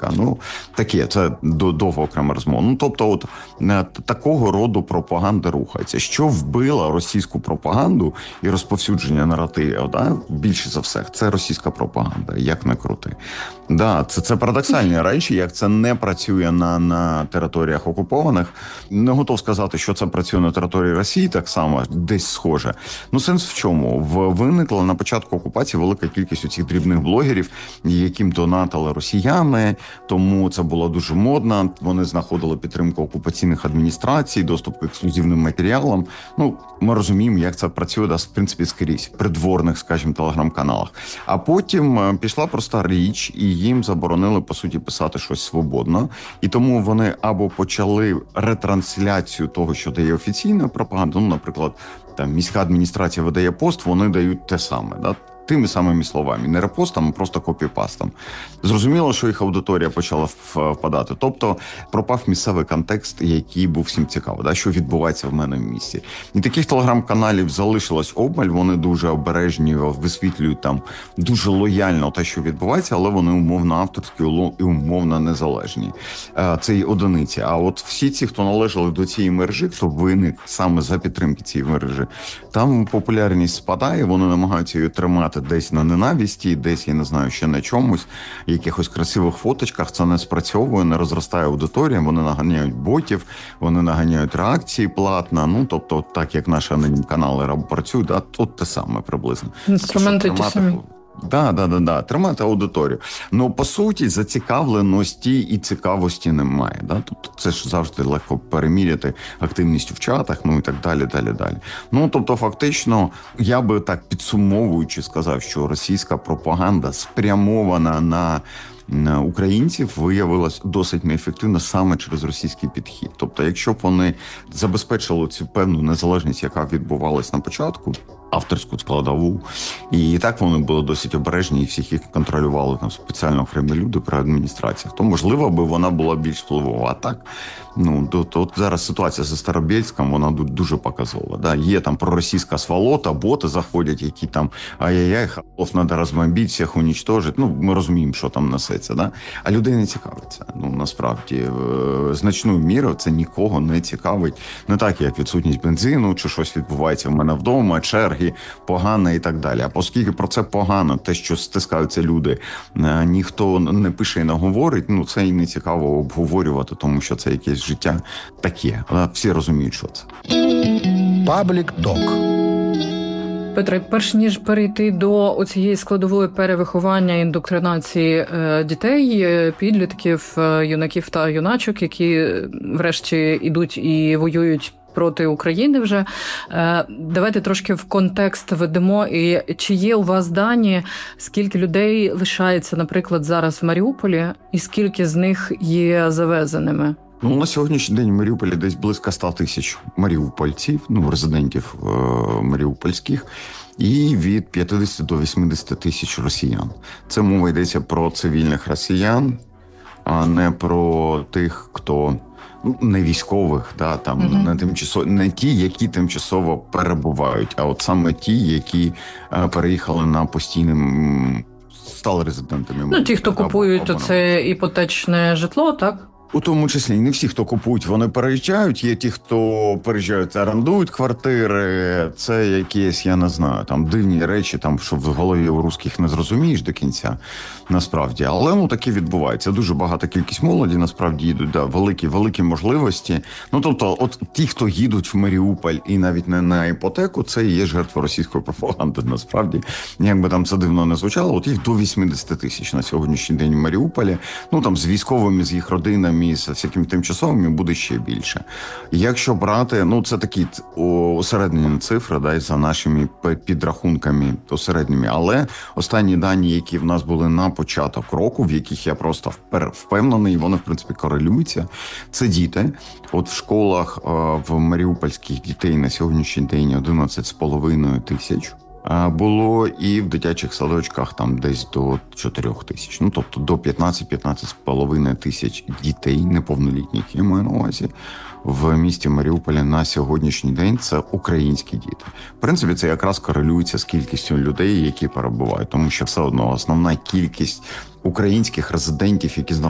Лукашенка. Ну, таке, це довго окрема розмова. Ну, тобто, от такого роду пропаганда рухається. Що вбило російську пропаганду і розповсюдження наративів, да? Більше за все, це російська пропаганда, як не крути. Да, це парадоксальні речі, як це не працює на територіях окупованих. Не готов сказати, що це працює на території Росії так само, десь схоже. Ну, сенс в чому? Виникла на початку окупації велика кількість оцих дрібних блогерів, яким донатили росіяни, тому це було дуже модно. Вони знаходили підтримку окупаційних адміністрацій, доступ к ексклюзивним матеріалам. Ну, ми розуміємо, як це працює, в принципі, скрізь, придворних, скажімо, телеграм-каналах. А потім пішла проста річ, і їм заборонили, по суті, писати щось свободно. І тому вони або почали ретрансляцію того, що дає офіційна пропаганда, ну, наприклад, там міська адміністрація видає пост, вони дають те саме, да? Тими самими словами, не репостом, а просто копіпастом. Зрозуміло, що їх аудиторія почала впадати. Тобто пропав місцевий контекст, який був всім цікавий, да, що відбувається в мене в місті. І таких телеграм-каналів залишилось обмаль, вони дуже обережні, висвітлюють там дуже лояльно те, що відбувається, але вони умовно авторські і умовно незалежні. Це і одиниці. А от всі ці, хто належали до цієї мережі, хто виник саме за підтримки цієї мережі, там популярність спадає, вони намагаються її тримати десь на ненависті, десь, я не знаю, ще на чомусь, якихось красивих фоточках, це не спрацьовує, не розростає аудиторія, вони наганяють ботів, вони наганяють реакції платно, ну, тобто, так як наші канали працюють, да, тут те саме приблизно. Інструменти ті самі. Да. Тримати аудиторію. Ну, по суті, зацікавленості і цікавості немає. Да? Тобто це ж завжди легко переміряти активністю в чатах, ну і так далі. Ну, тобто, фактично, я би так підсумовуючи сказав, що російська пропаганда спрямована на українців виявилась досить неефективно саме через російський підхід. Тобто, якщо б вони забезпечили цю певну незалежність, яка відбувалась на початку, авторську складову, і так вони були досить обережні, і всіх їх контролювали там спеціально окремі люди при адміністраціях, то, можливо, би вона була більш впливова. А так, ну, то зараз ситуація зі Старобєльськом, вона дуже показова. Да? Є там проросійська сволота, боти заходять, які там ай-яй-яй, Харков треба розбомбити, всіх унічтожити. Ну, ми розуміємо, що там несеться. Да? А людей не цікавиться. Ну, насправді, значною мірою це нікого не цікавить. Не так, як відсутність бензину, чи щось відбувається в мене вдома, черги погано і так далі. А оскільки про це погано, те, що стискаються люди, ніхто не пише і не говорить, ну, це і не цікаво обговорювати, тому що це якесь життя таке. Але всі розуміють, що це. Паблік Ток. Петре, перш ніж перейти до цієї складової перевиховання, індоктринації дітей, підлітків, юнаків та юначок, які врешті ідуть і воюють проти України вже. Давайте трошки в контекст ведемо. І чи є у вас дані, скільки людей лишається, наприклад, зараз в Маріуполі, і скільки з них є завезеними? Ну, на сьогоднішній день в Маріуполі десь близько 100 тисяч маріупольців, ну, резидентів маріупольських, і від 50 до 80 тисяч росіян. Це мова йдеться про цивільних росіян, а не про тих, хто... Ну, не військових, да, там, не ті, які тимчасово перебувають, а от саме ті, які переїхали на постійним, стали резидентами. Ну, ті, хто купують оце іпотечне житло, так? У тому числі не всі, хто купують, вони переїжджають. Є ті, хто переїжджають, орендують квартири. Це якісь, я не знаю, там дивні речі, там, що в голові у русських не зрозумієш до кінця, насправді. Але, ну, таке відбувається. Дуже багата кількість молоді, насправді, їдуть, да, великі можливості. Ну, тобто, от ті, хто їдуть в Маріуполь і навіть не на іпотеку, це і є жертва російської пропаганди, насправді. Як би там це дивно не звучало, от їх до 80 тисяч на сьогоднішній день в Маріуполі. Ну, там, з військовими, з їх родинами, з всякими тимчасовими буде ще більше. Якщо брати, ну, це такі усереднені цифри, да, за нашими підрахунками усередніми, але останні дані, які в нас були на початок року, в яких я просто впевнений, вони, в принципі, корелюються, це діти. От в школах в маріупольських дітей на сьогоднішній день 11,5 тисяч. Було і в дитячих садочках там десь до 4 тисяч. Ну, тобто до 15-15,5 тисяч дітей, неповнолітніх, я маю на увазі, в місті Маріуполі на сьогоднішній день це українські діти. В принципі, це якраз корелюється з кількістю людей, які перебувають, тому що все одно основна кількість українських резидентів, які знаходяться